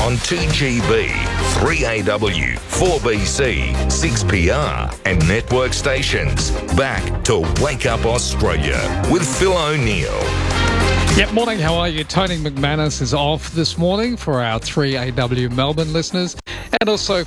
on 2GB, 3AW, 4BC, 6PR and network stations. Back to Wake Up Australia with Phil O'Neill. Yep, morning, how are you? Tony McManus is off this morning for our 3AW Melbourne listeners and also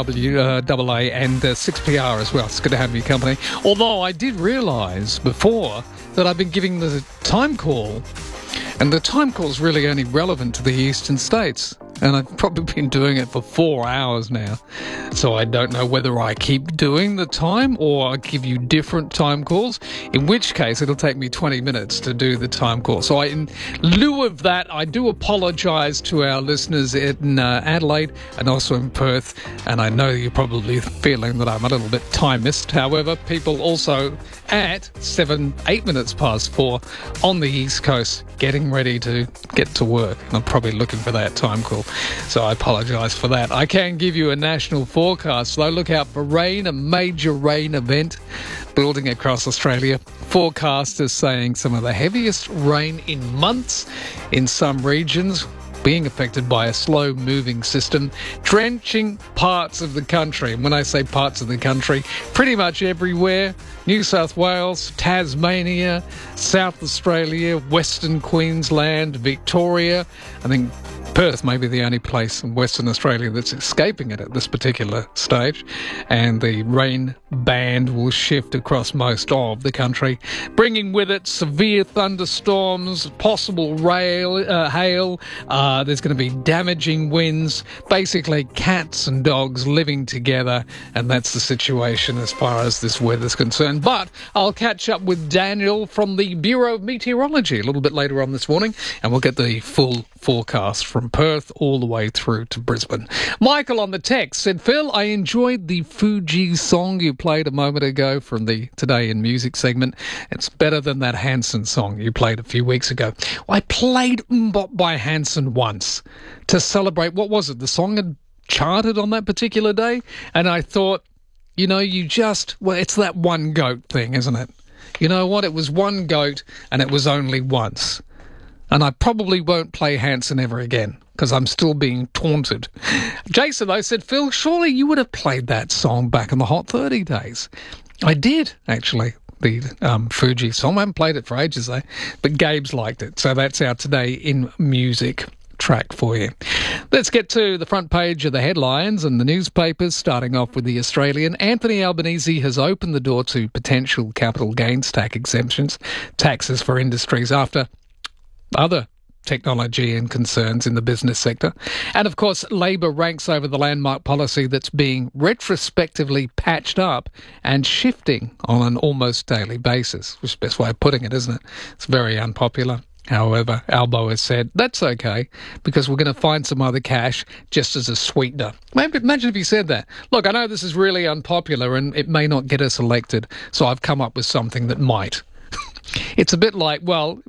5WAA and 6PR as well. It's good to have you company. Although I did realise before that I've been giving the time call, and the time call is really only relevant to the eastern states. And I've probably been doing it for 4 hours now. So I don't know whether I keep doing the time or I give you different time calls, in which case it'll take me 20 minutes to do the time call. So in lieu of that, I do apologise to our listeners in Adelaide and also in Perth. And I know you're probably feeling that I'm a little bit time-missed. However, people also at 8 minutes past 4 on the East Coast getting ready to get to work. And I'm probably looking for that time call. So I apologise for that. I can give you a national forecast, though. Look out for rain, a major rain event building across Australia. Forecasters saying some of the heaviest rain in months in some regions, being affected by a slow-moving system, drenching parts of the country. And when I say parts of the country, pretty much everywhere. New South Wales, Tasmania, South Australia, Western Queensland, Victoria. I think Perth may be the only place in Western Australia that's escaping it at this particular stage, and the rain band will shift across most of the country, bringing with it severe thunderstorms, possible hail. There's going to be damaging winds, basically cats and dogs living together, and that's the situation as far as this weather's concerned. But I'll catch up with Daniel from the Bureau of Meteorology a little bit later on this morning, and we'll get the full forecast from Perth all the way through to Brisbane. Michael on the text said, Phil, I enjoyed the Fuji song you played a moment ago from the Today in Music segment. It's better than that Hanson song you played a few weeks ago. I played Mbop by Hanson once to celebrate, what was it? The song had charted on that particular day, and I thought, it's that one goat thing, isn't it? You know what? It was one goat and it was only once. And I probably won't play Hanson ever again because I'm still being taunted. Jason, though, said, Phil, surely you would have played that song back in the Hot 30 days. I did, actually, the Fuji song. I haven't played it for ages, though, but Gabe's liked it. So that's our Today in Music track for you. Let's get to the front page of the headlines and the newspapers, starting off with The Australian. Anthony Albanese has opened the door to potential capital gains tax exemptions, taxes for industries after other technology and concerns in the business sector. And of course, Labor ranks over the landmark policy that's being retrospectively patched up and shifting on an almost daily basis, which is the best way of putting it, isn't it? It's very unpopular. However, Albo has said, that's okay, because we're going to find some other cash just as a sweetener. Maybe, imagine if he said that. Look, I know this is really unpopular and it may not get us elected, so I've come up with something that might. It's a bit like,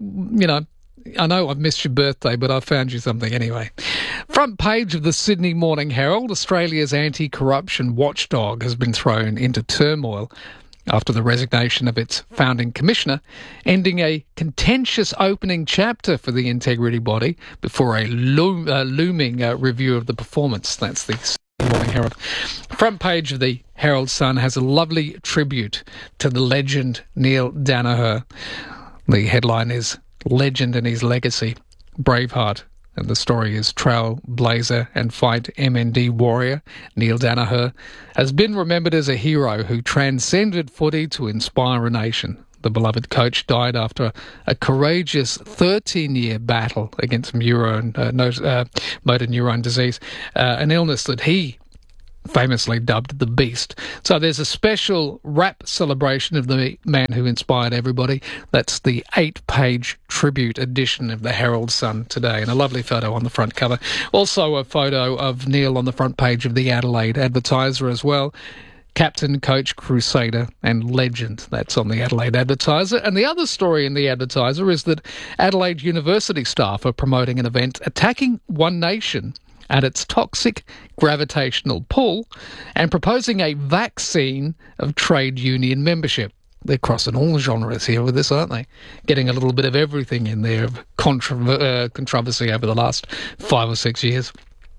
I know I've missed your birthday, but I've found you something anyway. Front page of the Sydney Morning Herald, Australia's anti-corruption watchdog has been thrown into turmoil after the resignation of its founding commissioner, ending a contentious opening chapter for the integrity body before a looming review of the performance. That's the Sydney Morning Herald. Front page of the Herald Sun has a lovely tribute to the legend Neil Danaher. The headline is Legend and His Legacy, Braveheart. And the story is Trailblazer and Fight MND warrior Neil Danaher has been remembered as a hero who transcended footy to inspire a nation. The beloved coach died after a courageous 13-year battle against motor neurone disease, an illness that he famously dubbed the Beast. So there's a special rap celebration of the man who inspired everybody. That's the 8-page tribute edition of the Herald Sun today, and a lovely photo on the front cover. Also a photo of Neil on the front page of the Adelaide Advertiser as well. Captain, coach, crusader and legend. That's on the Adelaide Advertiser. And the other story in the Advertiser is that Adelaide University staff are promoting an event attacking One Nation at its toxic gravitational pull and proposing a vaccine of trade union membership. They're crossing all genres here with this, aren't they? Getting a little bit of everything in there of controversy over the last 5 or 6 years.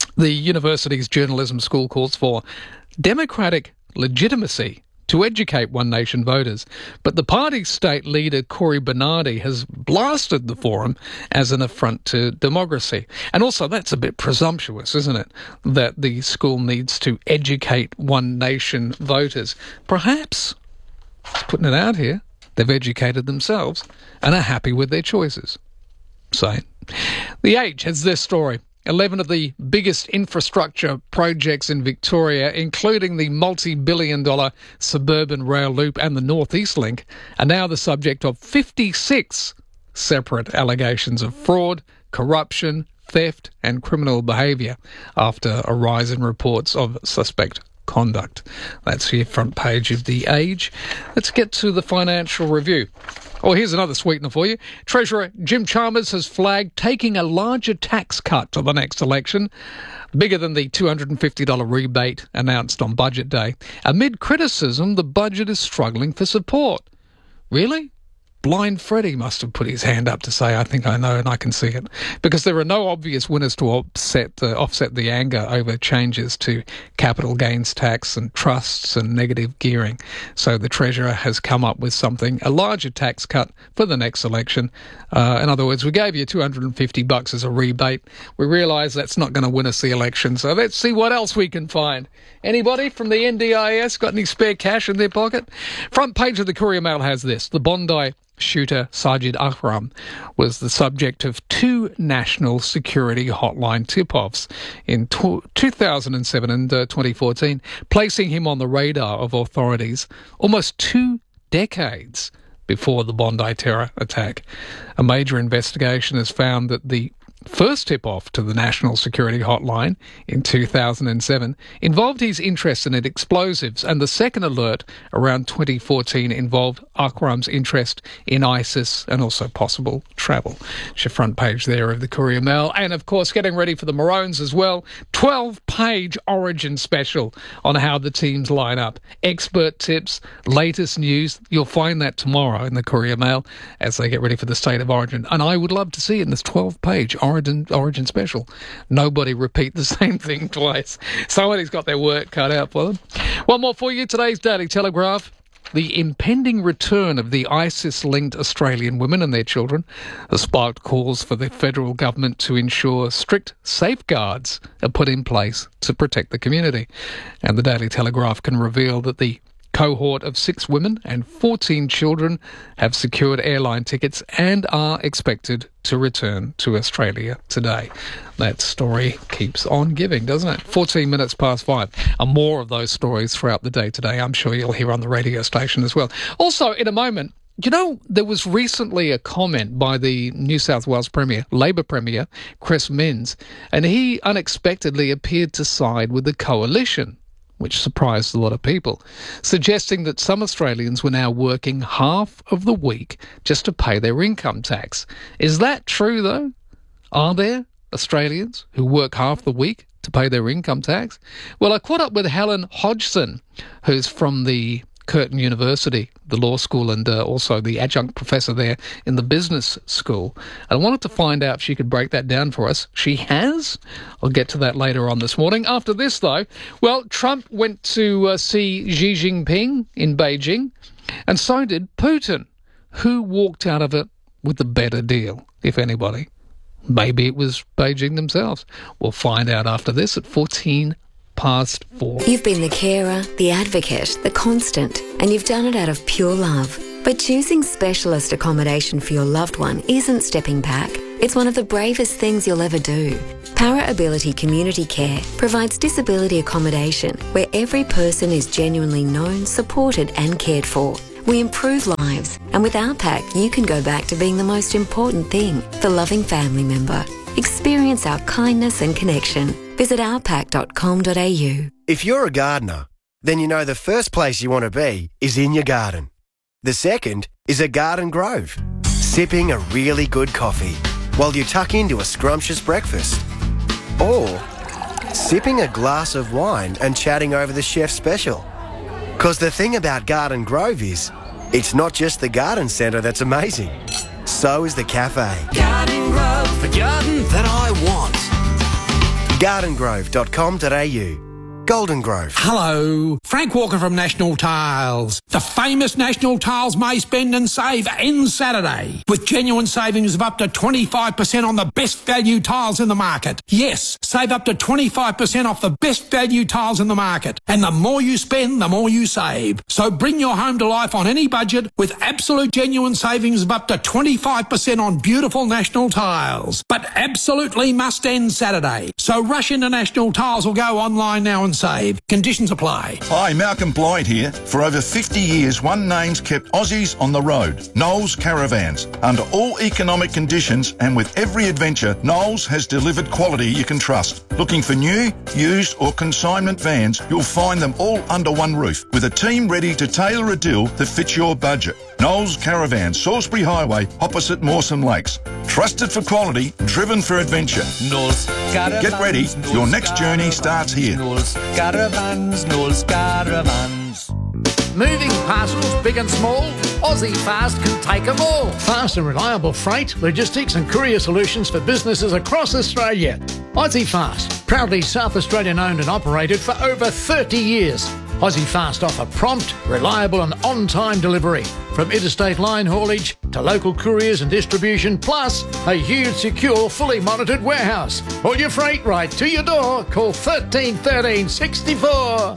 The university's journalism school calls for democratic legitimacy to educate One Nation voters. But the party's state leader, Cory Bernardi, has blasted the forum as an affront to democracy. And also, that's a bit presumptuous, isn't it? That the school needs to educate One Nation voters. Perhaps, just putting it out here, they've educated themselves and are happy with their choices. So, The Age has this story. 11 of the biggest infrastructure projects in Victoria, including the multi-billion-dollar suburban rail loop and the North East Link, are now the subject of 56 separate allegations of fraud, corruption, theft and criminal behaviour after a rise in reports of suspect conduct. That's the front page of The Age. Let's get to the financial review. Oh, here's another sweetener for you. Treasurer Jim Chalmers has flagged taking a larger tax cut to the next election, bigger than the $250 rebate announced on Budget Day. Amid criticism, the budget is struggling for support. Really? Blind Freddie must have put his hand up to say, I think I know and I can see it. Because there are no obvious winners to offset the anger over changes to capital gains tax and trusts and negative gearing. So the Treasurer has come up with something, a larger tax cut for the next election. In other words, we gave you $250 as a rebate. We realise that's not going to win us the election, so let's see what else we can find. Anybody from the NDIS got any spare cash in their pocket? Front page of the Courier Mail has this. The Bondi shooter Sajid Akram was the subject of 2 national security hotline tip-offs in 2007 and 2014, placing him on the radar of authorities almost 2 decades before the Bondi terror attack. A major investigation has found that the first tip-off to the National Security Hotline in 2007 involved his interest in explosives, and the second alert around 2014 involved Akram's interest in ISIS and also possible travel. It's your front page there of the Courier Mail. And, of course, getting ready for the Maroons as well. 12-page Origin special on how the teams line up. Expert tips, latest news. You'll find that tomorrow in the Courier Mail as they get ready for the State of Origin. And I would love to see in this 12-page Origin special, nobody repeat the same thing twice. Somebody's got their work cut out for them. One more for you. Today's Daily Telegraph. The impending return of the ISIS-linked Australian women and their children has sparked calls for the federal government to ensure strict safeguards are put in place to protect the community. And the Daily Telegraph can reveal that the cohort of 6 women and 14 children have secured airline tickets and are expected to return to Australia today. That story keeps on giving, doesn't it? 14 minutes past 5. And more of those stories throughout the day today, I'm sure you'll hear on the radio station as well. Also, in a moment, you know, there was recently a comment by the New South Wales Premier, Labor Premier, Chris Minns, and he unexpectedly appeared to side with the coalition, which surprised a lot of people, suggesting that some Australians were now working half of the week just to pay their income tax. Is that true, though? Are there Australians who work half the week to pay their income tax? Well, I caught up with Helen Hodgson, who's from the Curtin University, the law school, and also the adjunct professor there in the business school. And I wanted to find out if she could break that down for us. She has. I'll get to that later on this morning. After this, though, well, Trump went to see Xi Jinping in Beijing, and so did Putin. Who walked out of it with the better deal, if anybody? Maybe it was Beijing themselves. We'll find out after this at 14 past 4. You've been the carer, the advocate, the constant, and you've done it out of pure love. But choosing specialist accommodation for your loved one isn't stepping back. It's one of the bravest things you'll ever do. Para Ability Community Care provides disability accommodation where every person is genuinely known, supported and cared for. We improve lives, and with our pack you can go back to being the most important thing, the loving family member. Experience our kindness and connection. Visit ourpack.com.au. If you're a gardener, then you know the first place you want to be is in your garden. The second is a garden grove, sipping a really good coffee while you tuck into a scrumptious breakfast. Or sipping a glass of wine and chatting over the chef's special. Because the thing about Garden Grove is, it's not just the garden centre that's amazing. So is the cafe. Garden Grove, the garden that I want. gardengrove.com.au. Golden Grove. Hello, Frank Walker from National Tiles. The famous National Tiles May Spend and Save ends Saturday with genuine savings of up to 25% on the best value tiles in the market. Yes, save up to 25% off the best value tiles in the market. And the more you spend, the more you save. So bring your home to life on any budget with absolute genuine savings of up to 25% on beautiful National Tiles. But absolutely must end Saturday. So rush into National Tiles or go online now and save. Conditions apply. Hi, Malcolm Blyde here. For over 50 years, one name's kept Aussies on the road. Knowles Caravans. Under all economic conditions and with every adventure, Knowles has delivered quality you can trust. Looking for new, used or consignment vans, you'll find them all under one roof with a team ready to tailor a deal that fits your budget. Knowles Caravans, Salisbury Highway, opposite Mawson Lakes. Trusted for quality, driven for adventure. Knowles Caravans. Get ready, your next journey starts here. Knowles Caravans, Knowles Caravans. Moving parcels, big and small, Aussie Fast can take them all. Fast and reliable freight, logistics and courier solutions for businesses across Australia. Aussie Fast, proudly South Australian owned and operated for over 30 years. Aussie Fast offer prompt, reliable and on-time delivery from interstate line haulage to local couriers and distribution, plus a huge, secure, fully monitored warehouse. All your freight right to your door. Call 13 13 64.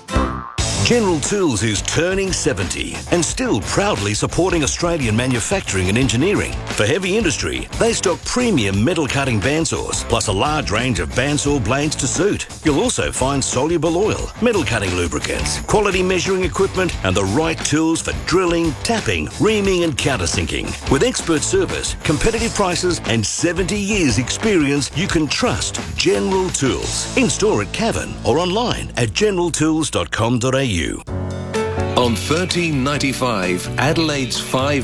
General Tools is turning 70 and still proudly supporting Australian manufacturing and engineering. For heavy industry, they stock premium metal cutting bandsaws, plus a large range of bandsaw blades to suit. You'll also find soluble oil, metal cutting lubricants, quality measuring equipment, and the right tools for drilling, tapping, reaming, and countersinking. With expert service, competitive prices, and 70 years experience, you can trust General Tools. In store at Cavan or online at generaltools.com.au. On 1395 Adelaide's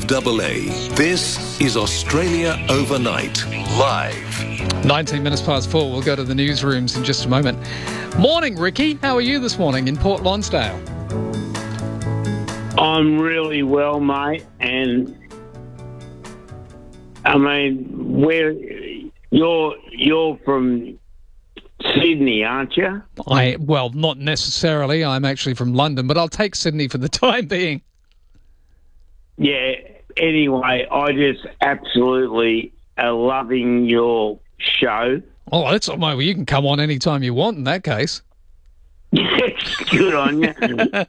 5AA, this is Australia Overnight, live. 19 minutes past 4. We'll go to the newsrooms in just a moment. Morning, Ricky. How are you this morning in Port Lonsdale? I'm really well, mate. And I mean, you're from Sydney, aren't you? Well, not necessarily. I'm actually from London, but I'll take Sydney for the time being. Yeah. Anyway, I just absolutely are loving your show. Oh, that's all right. Well, you can come on any time you want in that case. Good on you.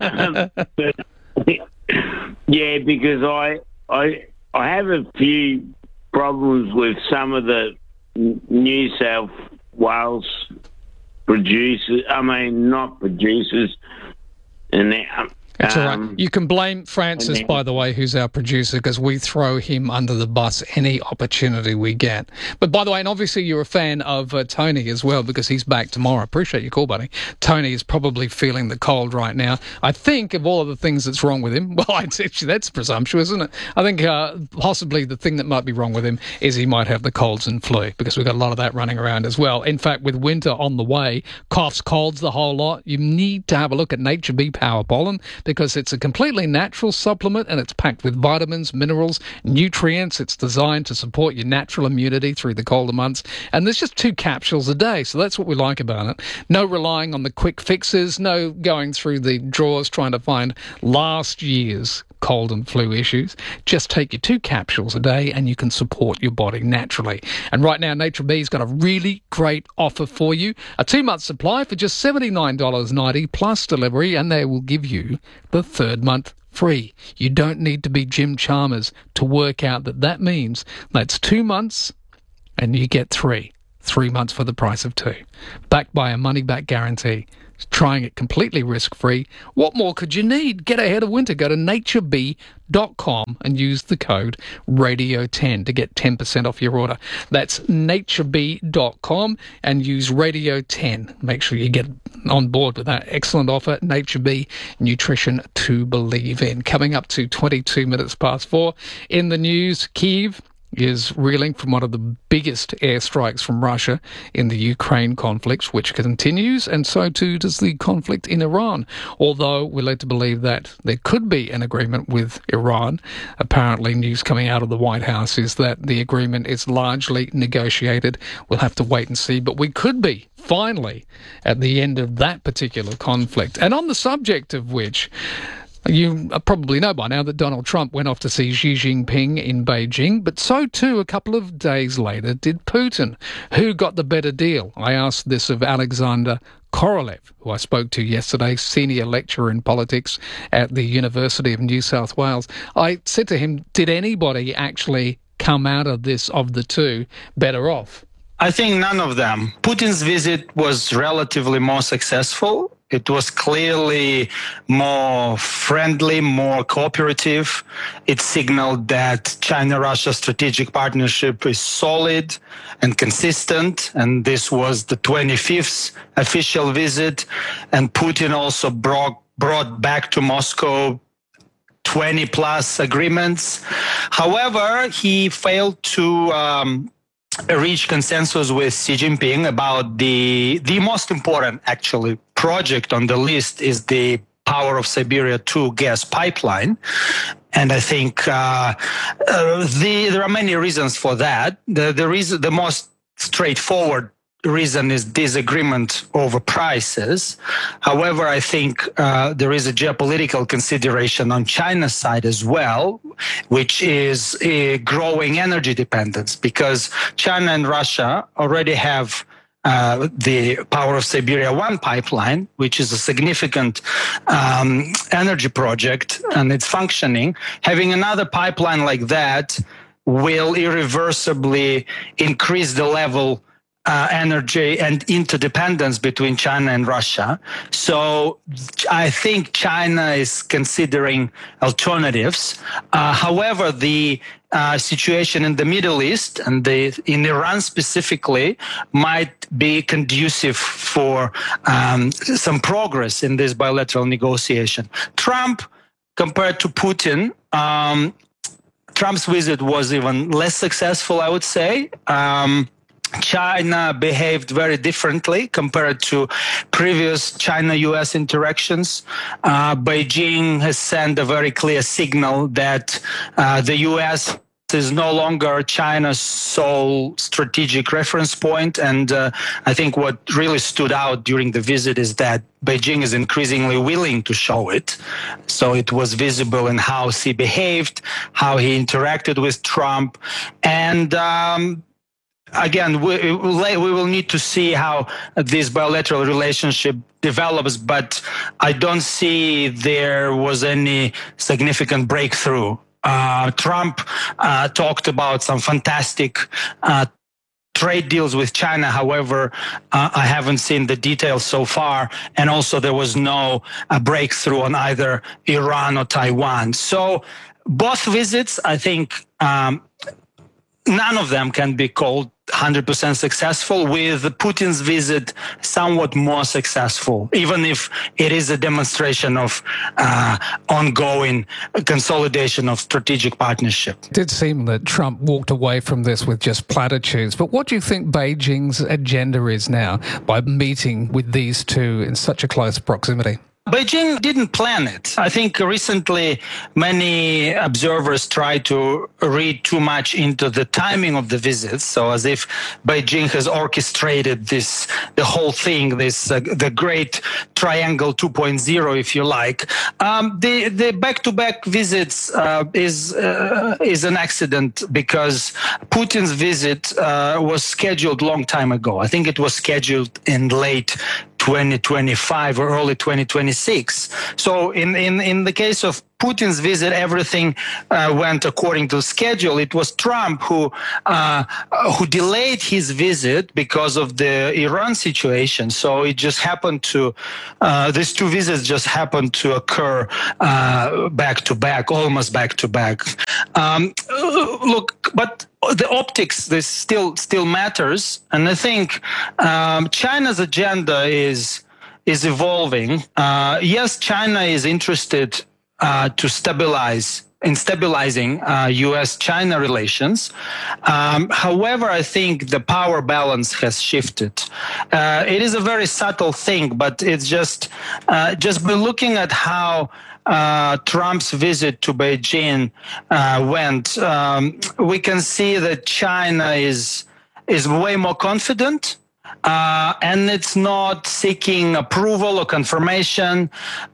Yeah, because I have a few problems with some of the New South Wales producers. I mean, not producers. And It's all right. You can blame Francis, by the way, who's our producer, because we throw him under the bus any opportunity we get. But by the way, and obviously you're a fan of Tony as well, because he's back tomorrow. Appreciate your call, buddy. Tony is probably feeling the cold right now. I think of all of the things that's wrong with him, well, actually, that's presumptuous, isn't it? I think possibly the thing that might be wrong with him is he might have the colds and flu, because we've got a lot of that running around as well. In fact, with winter on the way, coughs, colds, the whole lot, you need to have a look at Nature Bee Power Pollen, because it's a completely natural supplement and it's packed with vitamins, minerals, nutrients. It's designed to support your natural immunity through the colder months. And there's just 2 capsules a day, so that's what we like about it. No relying on the quick fixes, no going through the drawers trying to find last year's cold and flu issues. Just take your 2 capsules a day and you can support your body naturally. And right now, Nature Bee's got a really great offer for you. A 2-month supply for just $79.90 plus delivery, and they will give you the 3rd month free. You don't need to be Jim Chalmers to work out that means that's 2 months and you get 3 months for the price of 2. Backed by a money-back guarantee. Trying it completely risk-free. What more could you need? Get ahead of winter. Go to naturebee.com and use the code RADIO10 to get 10% off your order. That's naturebee.com and use RADIO10. Make sure you get on board with that excellent offer. Nature Bee, nutrition to believe in. Coming up to 22 minutes past 4. In the news, Kyiv is reeling from one of the biggest airstrikes from Russia in the Ukraine conflict, which continues, and so too does the conflict in Iran. Although we're led to believe that there could be an agreement with Iran. Apparently, news coming out of the White House is that the agreement is largely negotiated. We'll have to wait and see, but we could be finally at the end of that particular conflict. And on the subject of which, you probably know by now that Donald Trump went off to see Xi Jinping in Beijing, but so too a couple of days later did Putin. Who got the better deal? I asked this of Alexander Korolev, who I spoke to yesterday, senior lecturer in politics at the University of New South Wales. I said to him, did anybody actually come out of this, of the two, better off? I think none of them. Putin's visit was relatively more successful. It was clearly more friendly, more cooperative. It signaled that China-Russia strategic partnership is solid and consistent. And this was the 25th official visit. And Putin also brought back to Moscow 20 plus agreements. However, he failed to reach consensus with Xi Jinping about the most important, actually, project on the list is the Power of Siberia 2 gas pipeline. And I think there are many reasons for that. The most straightforward reason is disagreement over prices. However, I think there is a geopolitical consideration on China's side as well, which is a growing energy dependence, because China and Russia already have the Power of Siberia 1 pipeline, which is a significant energy project, and it's functioning. Having another pipeline like that will irreversibly increase the level energy and interdependence between China and Russia. So I think China is considering alternatives. However, the situation in the Middle East and in Iran specifically might be conducive for some progress in this bilateral negotiation. Trump, compared to Putin, Trump's visit was even less successful, I would say. China behaved very differently compared to previous China-US interactions. Beijing has sent a very clear signal that the US is no longer China's sole strategic reference point. And I think what really stood out during the visit is that Beijing is increasingly willing to show it. So it was visible in how Xi behaved, how he interacted with Trump. And again, we will need to see how this bilateral relationship develops, but I don't see there was any significant breakthrough. Trump talked about some fantastic trade deals with China. However, I haven't seen the details so far. And also there was no breakthrough on either Iran or Taiwan. So both visits, I think, none of them can be called 100% successful, with Putin's visit somewhat more successful, even if it is a demonstration of ongoing consolidation of strategic partnership. It did seem that Trump walked away from this with just platitudes, but what do you think Beijing's agenda is now by meeting with these two in such a close proximity? Beijing didn't plan it. I think recently many observers tried to read too much into the timing of the visits, so as if Beijing has orchestrated the whole thing, the great triangle 2.0, if you like. The back-to-back visits is an accident, because Putin's visit was scheduled a long time ago. I think it was scheduled in late 2025 or early 2026. So in the case of Putin's visit, everything went according to schedule. It was Trump who delayed his visit because of the Iran situation. So it just happened to these two visits just happened to occur back to back, almost back to back. Look, but the optics, this still matters, and I think China's agenda is evolving. Yes, China is interested to stabilize in stabilizing U.S.-China relations. However, I think the power balance has shifted. It is a very subtle thing, but it's just by looking at how Trump's visit to Beijing went, we can see that China is way more confident. And it's not seeking approval or confirmation.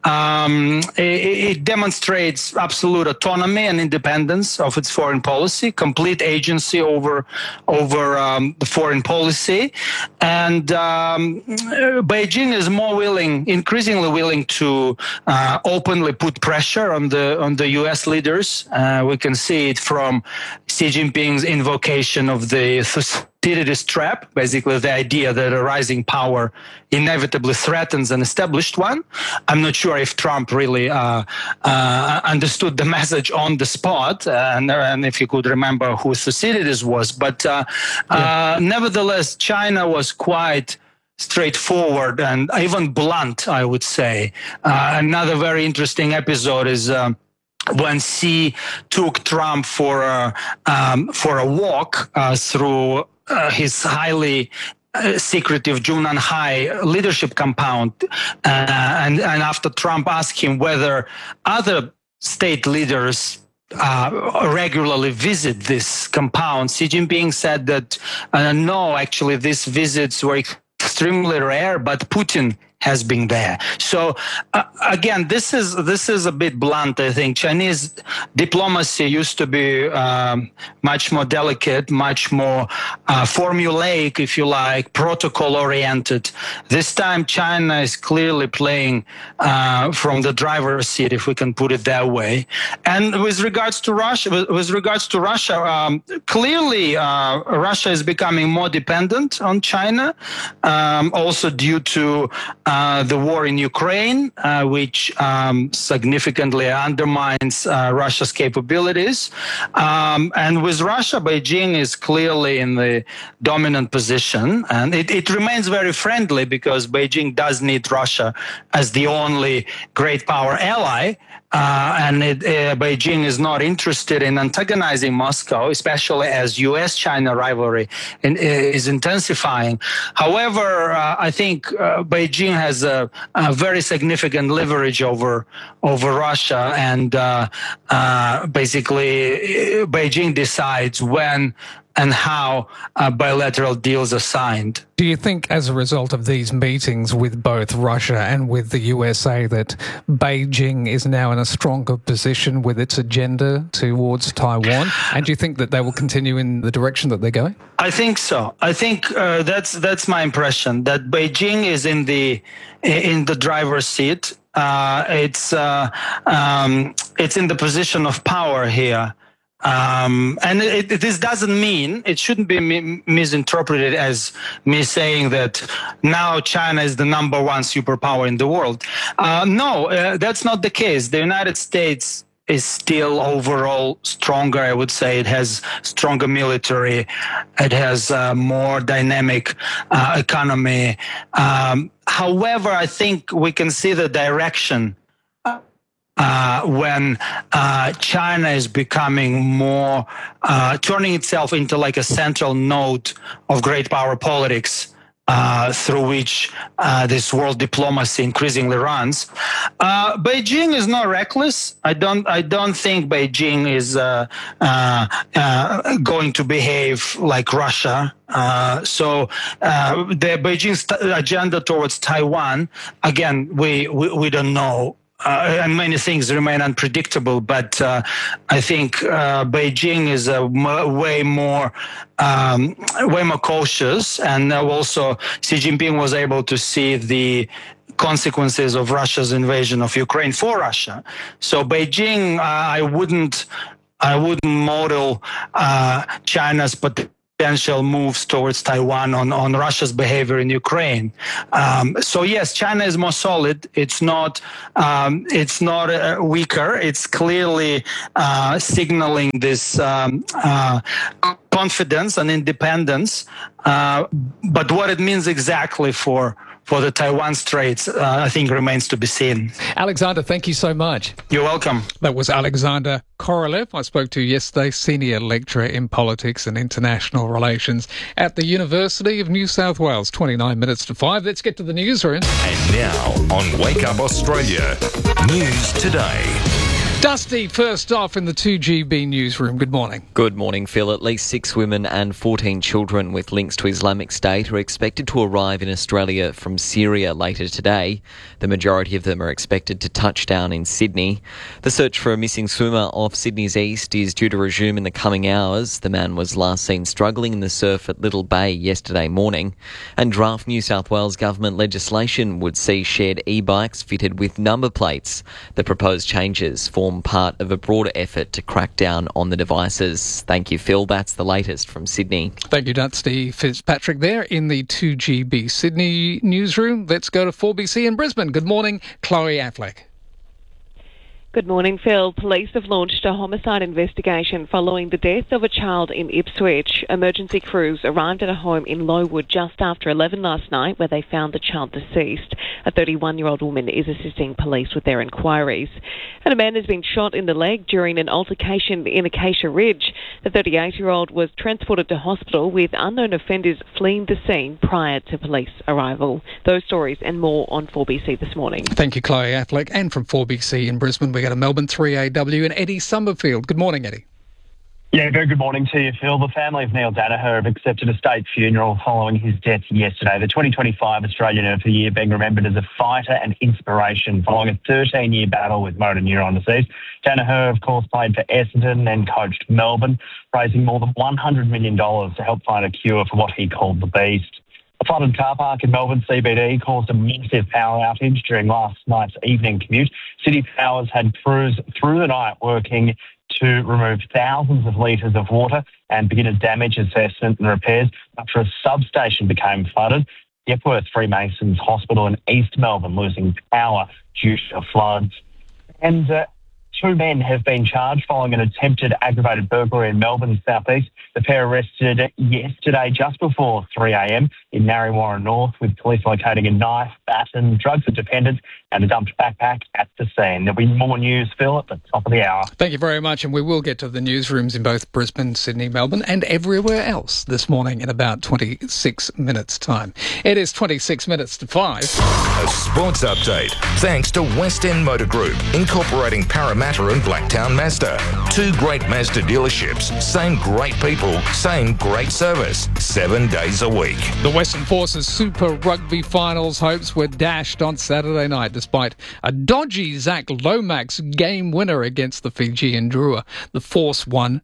It demonstrates absolute autonomy and independence of its foreign policy, complete agency over the foreign policy. And Beijing is increasingly willing to openly put pressure on the U.S. leaders. We can see it from Xi Jinping's invocation of the Thucydides trap, basically the idea that a rising power inevitably threatens an established one. I'm not sure if Trump really understood the message on the spot, and if you could remember who Thucydides was. But nevertheless, China was quite straightforward and even blunt, I would say. Another very interesting episode is when Xi took Trump for a walk through his highly secretive Junanhai leadership compound, and after Trump asked him whether other state leaders regularly visit this compound, Xi Jinping said that no, actually these visits were extremely rare, but Putin has been there. So again, this is a bit blunt, I think. Chinese diplomacy used to be much more delicate, much more formulaic, if you like, protocol-oriented. This time, China is clearly playing from the driver's seat, if we can put it that way. And with regards to Russia, clearly Russia is becoming more dependent on China, also due to the war in Ukraine, which significantly undermines Russia's capabilities. And with Russia, Beijing is clearly in the dominant position. And it remains very friendly because Beijing does need Russia as the only great power ally. And Beijing is not interested in antagonizing Moscow, especially as U.S.-China rivalry is intensifying. However, I think Beijing has a very significant leverage over Russia, and basically Beijing decides when and how bilateral deals are signed. Do you think, as a result of these meetings with both Russia and with the USA, that Beijing is now in a stronger position with its agenda towards Taiwan? And do you think that they will continue in the direction that they're going? I think so. I think that's my impression, that Beijing is in the driver's seat. It's in the position of power here. And this doesn't mean, it shouldn't be misinterpreted as me saying that now China is the number one superpower in the world. No, that's not the case. The United States is still overall stronger, I would say. It has stronger military. It has a more dynamic economy. However, I think we can see the direction when China is becoming more, turning itself into like a central node of great power politics, through which this world diplomacy increasingly runs. Beijing is not reckless. I don't think Beijing is going to behave like Russia. So the Beijing's agenda towards Taiwan, again, we don't know. And many things remain unpredictable, but I think Beijing is way more cautious, and also Xi Jinping was able to see the consequences of Russia's invasion of Ukraine for Russia. So Beijing, I wouldn't model China's potential moves towards Taiwan on Russia's behavior in Ukraine. So yes, China is more solid. It's not weaker. It's clearly signaling this confidence and independence. But what it means exactly for for the Taiwan Straits, I think remains to be seen. Alexander, thank you so much. You're welcome. That was Alexander Korolev. I spoke to yesterday, senior lecturer in politics and international relations at the University of New South Wales. 29 minutes to 5. Let's get to the newsroom. And now on Wake Up Australia, News Today. Dusty, first off in the 2GB newsroom. Good morning. Good morning, Phil. At least 6 women and 14 children with links to Islamic State are expected to arrive in Australia from Syria later today. The majority of them are expected to touch down in Sydney. The search for a missing swimmer off Sydney's east is due to resume in the coming hours. The man was last seen struggling in the surf at Little Bay yesterday morning. And draft New South Wales government legislation would see shared e-bikes fitted with number plates. The proposed changes form part of a broader effort to crack down on the devices. Thank you, Phil. That's the latest from Sydney. Thank you, Dusty Fitzpatrick there in the 2GB Sydney newsroom. Let's go to 4BC in Brisbane. Good morning, Chloe Affleck. Good morning, Phil. Police have launched a homicide investigation following the death of a child in Ipswich. Emergency crews arrived at a home in Lowood just after 11 last night where they found the child deceased. A 31-year-old woman is assisting police with their inquiries. And a man has been shot in the leg during an altercation in Acacia Ridge. The 38-year-old was transported to hospital with unknown offenders fleeing the scene prior to police arrival. Those stories and more on 4BC this morning. Thank you, Chloe Affleck. And from 4BC in Brisbane, we go to Melbourne 3AW and Eddie Summerfield. Good morning, Eddie. Yeah, very good morning to you, Phil. The family of Neil Danaher have accepted a state funeral following his death yesterday. The 2025 Australian of the Year being remembered as a fighter and inspiration following a 13-year battle with motor neuron disease. Danaher, of course, played for Essendon and coached Melbourne, raising more than $100 million to help find a cure for what he called the beast. A flooded car park in Melbourne CBD caused a massive power outage during last night's evening commute. City Powers had crews through the night working to remove thousands of litres of water and begin a damage assessment and repairs after a substation became flooded. The Epworth Freemasons Hospital in East Melbourne losing power due to floods. And 2 men have been charged following an attempted aggravated burglary in Melbourne's southeast. The pair arrested yesterday just before 3 a.m. in Narre North, with police locating a knife, baton, drugs for dependents and a dumped backpack at the scene. There'll be more news, Phil, at the top of the hour. Thank you very much, and we will get to the newsrooms in both Brisbane, Sydney, Melbourne and everywhere else this morning in about 26 minutes' time. It is 26 minutes to 5. A sports update thanks to West End Motor Group, incorporating Parramatta and Blacktown Mazda. 2 great Mazda dealerships, same great people, same great service, 7 days a week. The Western Forces Super Rugby Finals hopes were dashed on Saturday night despite a dodgy Zach Lomax game winner against the Fijian Drua. The Force won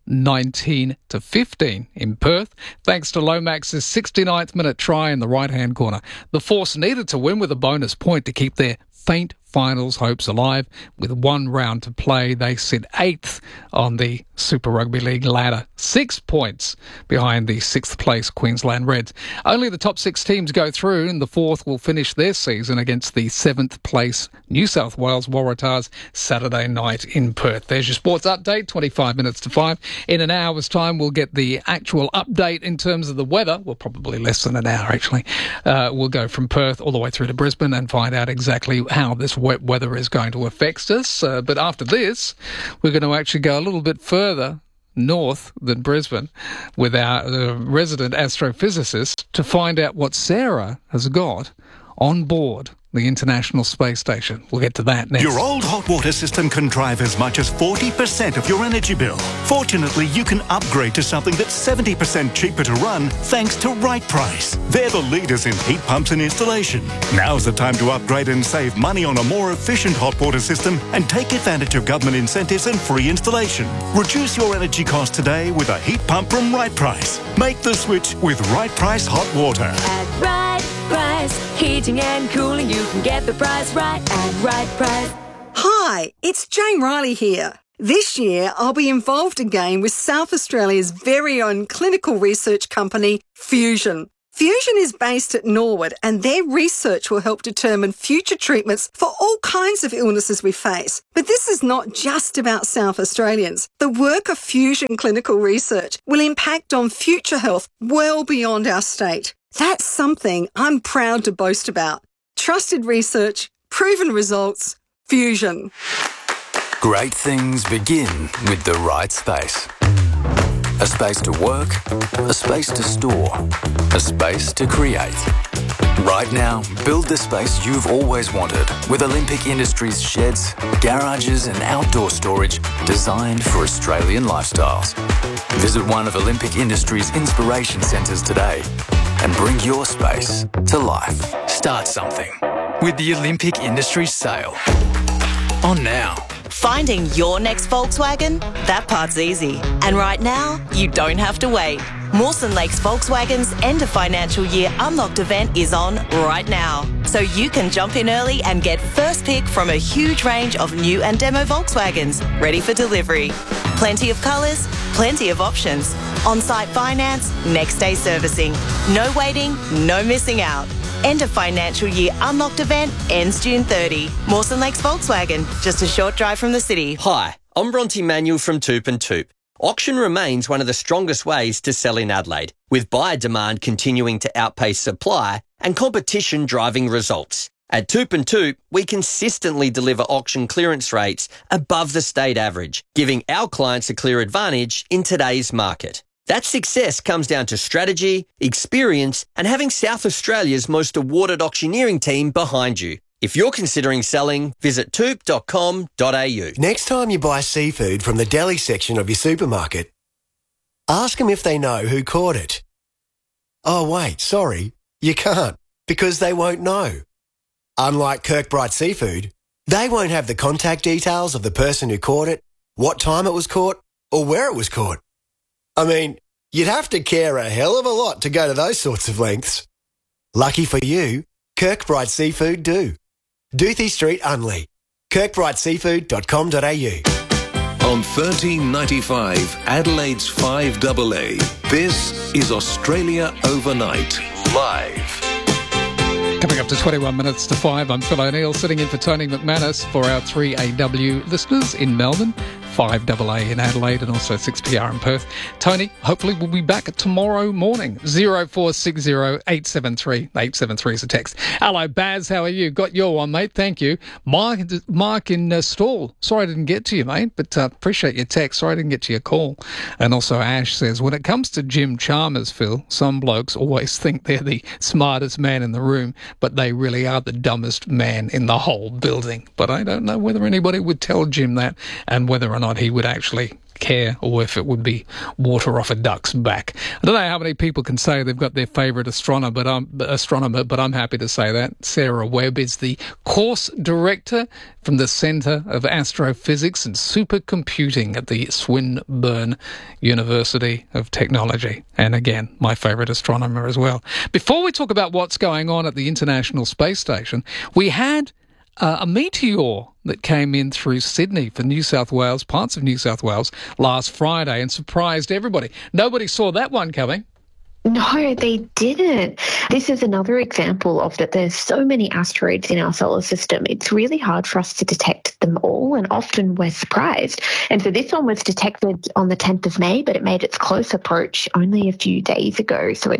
19-15 in Perth thanks to Lomax's 69th minute try in the right-hand corner. The Force needed to win with a bonus point to keep their faint finals hopes alive. With 1 round to play, they sit 8th on the Super Rugby League ladder, 6 points behind the 6th place Queensland Reds. Only the top 6 teams go through, and the 4th will finish their season against the 7th place New South Wales Waratahs Saturday night in Perth. There's your sports update, 25 minutes to 5. In an hour's time, we'll get the actual update in terms of the weather. Well, probably less than an hour, actually. We'll go from Perth all the way through to Brisbane and find out exactly how this wet weather is going to affect us. But after this, we're going to actually go a little bit further north than Brisbane with our resident astrophysicist to find out what Sarah has got on board the International Space Station. We'll get to that next. Your old hot water system can drive as much as 40% of your energy bill. Fortunately, you can upgrade to something that's 70% cheaper to run thanks to Right Price. They're the leaders in heat pumps and installation. Now's the time to upgrade and save money on a more efficient hot water system and take advantage of government incentives and free installation. Reduce your energy costs today with a heat pump from Right Price. Make the switch with Right Price Hot Water. At Right Price, heating and cooling, you can get the price right at Right Price. Hi, it's Jane Riley here. This year, I'll be involved again with South Australia's very own clinical research company, Fusion. Fusion is based at Norwood, and their research will help determine future treatments for all kinds of illnesses we face. But this is not just about South Australians. The work of Fusion Clinical Research will impact on future health well beyond our state. That's something I'm proud to boast about. trusted research, proven results, Fusion. Great things begin with the right space. A space to work, a space to store, a space to create. Right now, build the space you've always wanted with Olympic Industries sheds, garages and outdoor storage designed for Australian lifestyles. Visit one of Olympic Industries' inspiration centres today and bring your space to life. Start something with the Olympic Industries sale. On now. Finding your next Volkswagen? That part's easy. And right now, you don't have to wait. Mawson Lakes Volkswagen's end of financial year Unlocked event is on right now. So you can jump in early and get first pick from a huge range of new and demo Volkswagens ready for delivery. Plenty of colours, plenty of options. On-site finance, next day servicing. No waiting, no missing out. End of financial year Unlocked event ends June 30. Mawson Lakes Volkswagen, just a short drive from the city. Hi, I'm Bronte Manuel from Toop and Toop. Auction remains one of the strongest ways to sell in Adelaide, with buyer demand continuing to outpace supply and competition driving results. At Toop and Toop, we consistently deliver auction clearance rates above the state average, giving our clients a clear advantage in today's market. That success comes down to strategy, experience, and having South Australia's most awarded auctioneering team behind you. If you're considering selling, visit toop.com.au. Next time you buy seafood from the deli section of your supermarket, ask them if they know who caught it. Oh, wait, sorry, you can't, because they won't know. Unlike Kirkbride Seafood, they won't have the contact details of the person who caught it, what time it was caught, or where it was caught. I mean, you'd have to care a hell of a lot to go to those sorts of lengths. Lucky for you, Kirkbride Seafood do. Doothie Street, Unley. kirkbrideseafood.com.au. On 1395 Adelaide's 5AA, this is Australia Overnight, live. Coming up to 21 minutes to 5, I'm Phil O'Neill, sitting in for Tony McManus for our 3AW listeners in Melbourne, 5AA in Adelaide and also 6PR in Perth. Tony, hopefully we'll be back tomorrow morning. 0460 873 873 is a text. Hello, Baz, how are you? Got your one, mate. Thank you. Mark in Stall. Sorry I didn't get to you, mate, but appreciate your text. Sorry I didn't get to your call. And also Ash says, when it comes to Jim Chalmers, Phil, some blokes always think they're the smartest man in the room, but they really are the dumbest man in the whole building. But I don't know whether anybody would tell Jim that and whether or not he would actually care or if it would be water off a duck's back. I don't know how many people can say they've got their favourite astronomer, but I'm happy to say that. Sarah Webb is the course director from the Centre of Astrophysics and Supercomputing at the Swinburne University of Technology. And again, my favourite astronomer as well. Before we talk about what's going on at the International Space Station, we had a meteor that came in through Sydney for New South Wales, parts of New South Wales, last Friday and surprised everybody. Nobody saw that one coming. No, they didn't. This is another example of that there's so many asteroids in our solar system. It's really hard for us to detect them all, and often we're surprised. And so this one was detected on the 10th of May, but it made its close approach only a few days ago. So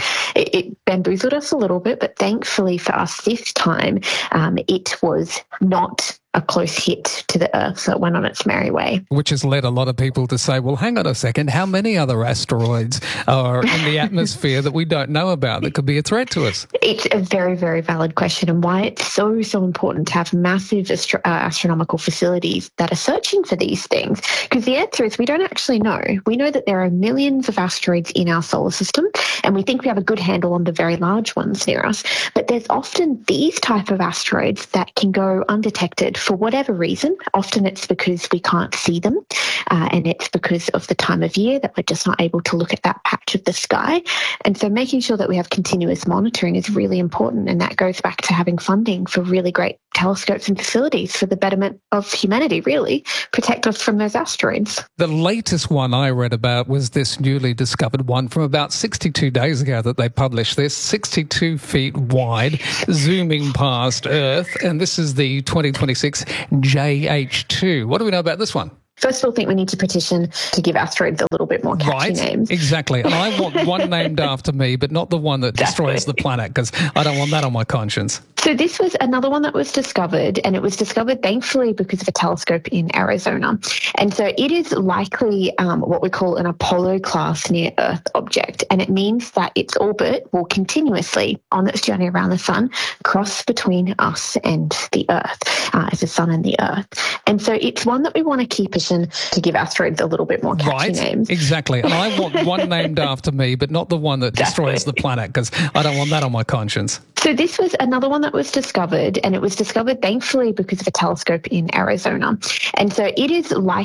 it bamboozled us a little bit, but thankfully for us this time, it was not a close hit to the Earth, so it went on its merry way. Which has led a lot of people to say, well, hang on a second, how many other asteroids are in the atmosphere that we don't know about that could be a threat to us? It's a very, very valid question, and why it's so important to have massive astronomical facilities that are searching for these things. Because the answer is we don't actually know. We know that there are millions of asteroids in our solar system, and we think we have a good handle on the very large ones near us. But there's often these type of asteroids that can go undetected for whatever reason. Often it's because we can't see them, and it's because of the time of year that we're just not able to look at that patch of the sky. And so making sure that we have continuous monitoring is really important, and that goes back to having funding for really great telescopes and facilities for the betterment of humanity, really, protect us from those asteroids. The latest one I read about was this newly discovered one from about 62 days ago that they published this, 62 feet wide, zooming past Earth, and this is the 2026 JH2. What do we know about this one? First of all, I think we need to petition to give asteroids a little bit more catchy names. Exactly. And I want one named after me, but not the one that destroys the planet, because I don't want that on my conscience. So this was another one that was discovered, and it was discovered thankfully because of a telescope in Arizona. And so it is likely what we call an Apollo-class near-Earth object, and it means that its orbit will continuously, on its journey around the sun, cross between us and the Earth, as the sun and the Earth. And so it's one that we want to keep to give asteroids a little bit more catchy names. Exactly. And I want one named after me, but not the one that destroys the planet, because I don't want that on my conscience. So this was another one that was discovered, and it was discovered thankfully because of a telescope in Arizona. And so it is likely